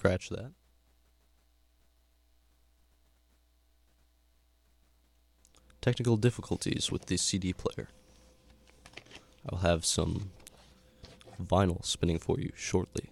scratch that. Technical difficulties with the CD player. I'll have some vinyl spinning for you shortly.